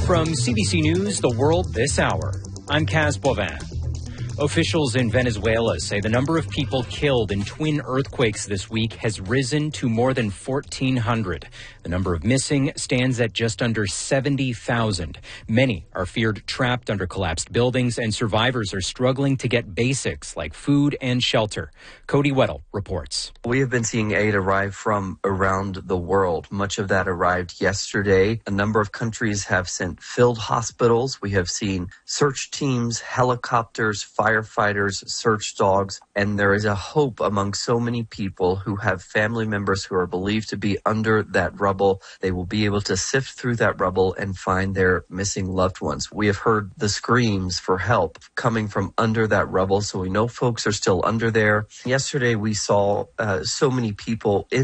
From CBC News, The World This Hour, I'm Kaz Bovin. Officials in Venezuela say the number of people killed in twin earthquakes this week has risen to more than 1,400. The number of missing stands at just under 70,000. Many are feared trapped under collapsed buildings, and survivors are struggling to get basics like food and shelter. Cody Weddle reports. We have been seeing aid arrive from around the world. Much of that arrived yesterday. A number of countries have sent filled hospitals. We have seen search teams, helicopters, firefighters, search dogs, and there is a hope among so many people who have family members who are believed to be under that rubble. They will be able to sift through that rubble and find their missing loved ones. We have heard the screams for help coming from under that rubble, so we know folks are still under there. Yesterday, we saw so many people in